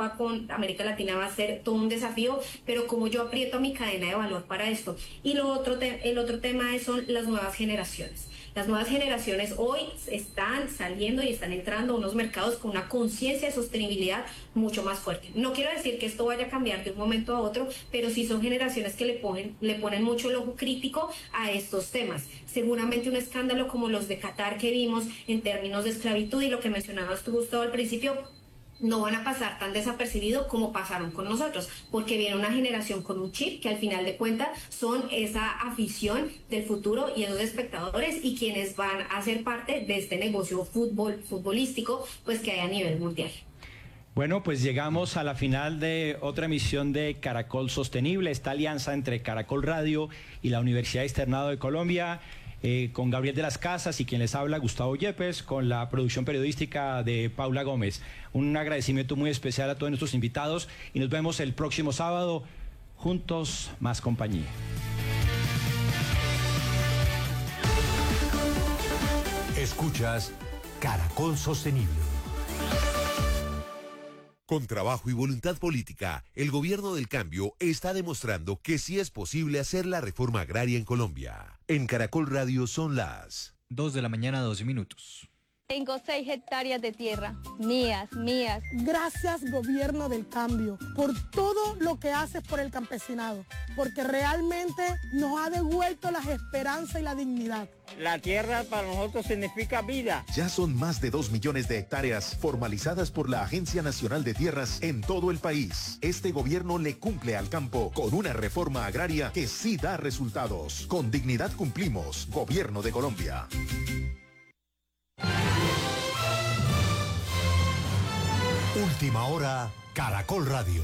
Europa, con América Latina va a ser todo un desafío, pero como yo aprieto mi cadena de valor para esto. Y el otro tema son las nuevas generaciones. Las nuevas generaciones hoy están saliendo y están entrando a unos mercados con una conciencia de sostenibilidad mucho más fuerte. No quiero decir que esto vaya a cambiar de un momento a otro, pero sí son generaciones que le ponen mucho el ojo crítico a estos temas. Seguramente un escándalo como los de Qatar que vimos en términos de esclavitud y lo que mencionabas tú, Gustavo, al principio, no van a pasar tan desapercibidos como pasaron con nosotros, porque viene una generación con un chip que al final de cuentas son esa afición del futuro y esos espectadores y quienes van a ser parte de este negocio futbolístico pues que hay a nivel mundial. Bueno, pues llegamos a la final de otra emisión de Caracol Sostenible, esta alianza entre Caracol Radio y la Universidad Externado de Colombia. Con Gabriel de las Casas y quien les habla, Gustavo Yepes, con la producción periodística de Paula Gómez. Un agradecimiento muy especial a todos nuestros invitados y nos vemos el próximo sábado. Juntos, más compañía. Escuchas Caracol Sostenible. Con trabajo y voluntad política, el gobierno del cambio está demostrando que sí es posible hacer la reforma agraria en Colombia. En Caracol Radio son las 2:12 a.m. Tengo 6 hectáreas de tierra, mías. Gracias, gobierno del cambio, por todo lo que haces por el campesinado, porque realmente nos ha devuelto las esperanzas y la dignidad. La tierra para nosotros significa vida. Ya son más de 2 millones de hectáreas formalizadas por la Agencia Nacional de Tierras en todo el país. Este gobierno le cumple al campo con una reforma agraria que sí da resultados. Con dignidad cumplimos. Gobierno de Colombia. Última hora, Caracol Radio.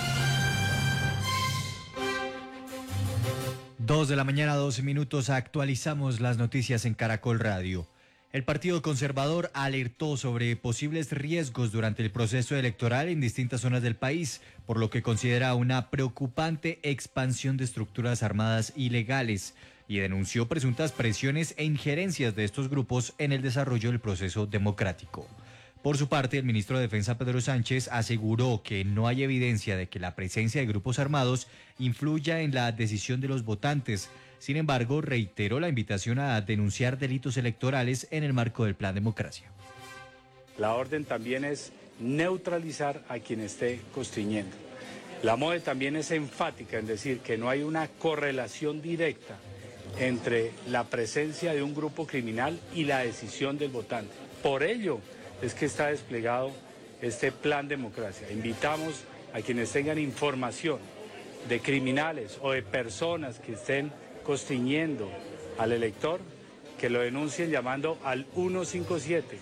2:12 a.m. Actualizamos las noticias en Caracol Radio. El Partido Conservador alertó sobre posibles riesgos durante el proceso electoral en distintas zonas del país, por lo que considera una preocupante expansión de estructuras armadas ilegales y denunció presuntas presiones e injerencias de estos grupos en el desarrollo del proceso democrático. Por su parte, el ministro de Defensa, Pedro Sánchez, aseguró que no hay evidencia de que la presencia de grupos armados influya en la decisión de los votantes. Sin embargo, reiteró la invitación a denunciar delitos electorales en el marco del Plan Democracia. La orden también es neutralizar a quien esté constriñendo. La MODE también es enfática en decir que no hay una correlación directa entre la presencia de un grupo criminal y la decisión del votante. Por ello es que está desplegado este Plan Democracia. Invitamos a quienes tengan información de criminales o de personas que estén constriñendo al elector, que lo denuncien llamando al 157.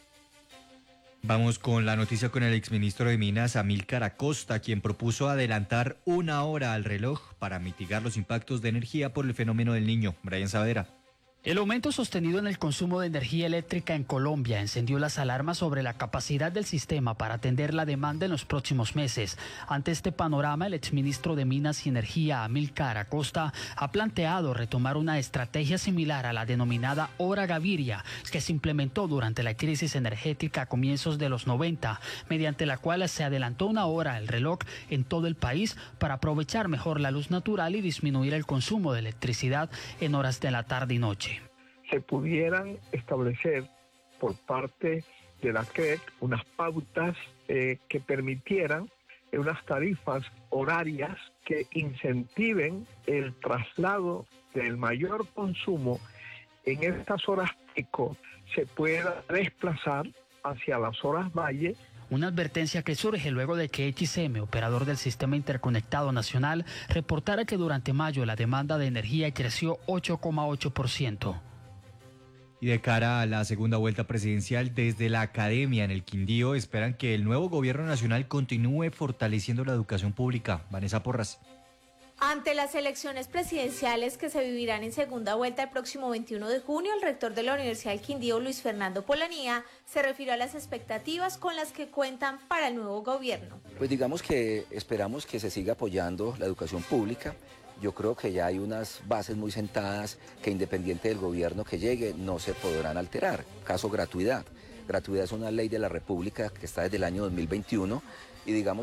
Vamos con la noticia con el exministro de Minas, Amílcar Acosta, quien propuso adelantar 1 hora al reloj para mitigar los impactos de energía por el fenómeno del Niño. Brian Saavedra. El aumento sostenido en el consumo de energía eléctrica en Colombia encendió las alarmas sobre la capacidad del sistema para atender la demanda en los próximos meses. Ante este panorama, el exministro de Minas y Energía, Amílcar Acosta, ha planteado retomar una estrategia similar a la denominada Hora Gaviria, que se implementó durante la crisis energética a comienzos de los 90, mediante la cual se adelantó 1 hora el reloj en todo el país para aprovechar mejor la luz natural y disminuir el consumo de electricidad en horas de la tarde y noche. Se pudieran establecer por parte de la CREC unas pautas que permitieran unas tarifas horarias que incentiven el traslado del mayor consumo en estas horas pico, se pueda desplazar hacia las horas valle. Una advertencia que surge luego de que XM, operador del Sistema Interconectado Nacional, reportara que durante mayo la demanda de energía creció 8,8%. Y de cara a la segunda vuelta presidencial, desde la academia en el Quindío esperan que el nuevo gobierno nacional continúe fortaleciendo la educación pública. Vanessa Porras. Ante las elecciones presidenciales que se vivirán en segunda vuelta el próximo 21 de junio, el rector de la Universidad del Quindío, Luis Fernando Polanía, se refirió a las expectativas con las que cuentan para el nuevo gobierno. Pues digamos que esperamos que se siga apoyando la educación pública. Yo creo que ya hay unas bases muy sentadas que independiente del gobierno que llegue no se podrán alterar. Caso gratuidad. Gratuidad es una ley de la República que está desde el año 2021 y digamos